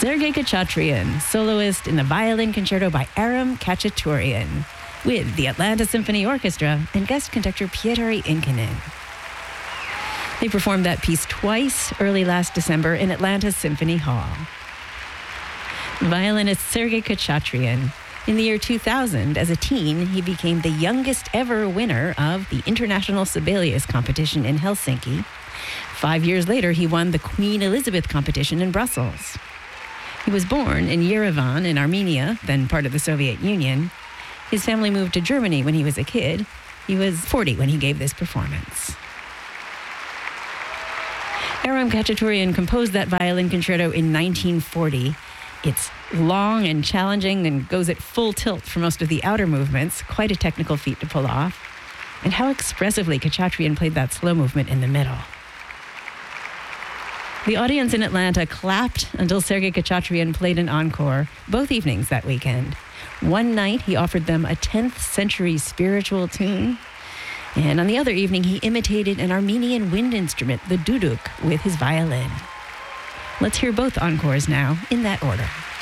Sergei Khachatryan, soloist in the violin concerto by Aram Khachaturian, with the Atlanta Symphony Orchestra and guest conductor Pietari Inkinen. They performed that piece twice early last December in Atlanta's Symphony Hall. Violinist Sergei Khachatryan. In the year 2000, as a teen, he became the youngest ever winner of the International Sibelius competition in Helsinki. 5 years later, he won the Queen Elizabeth competition in Brussels. He was born in Yerevan in Armenia, then part of the Soviet Union. His family moved to Germany when he was a kid. He was 40 when he gave this performance. Aram Khachaturian composed that violin concerto in 1940. It's long and challenging and goes at full tilt for most of the outer movements. Quite a technical feat to pull off. And how expressively Khachatryan played that slow movement in the middle. The audience in Atlanta clapped until Sergei Khachatryan played an encore both evenings that weekend. One night, he offered them a 10th century spiritual tune. And on the other evening, he imitated an Armenian wind instrument, the duduk, with his violin. Let's hear both encores now in that order.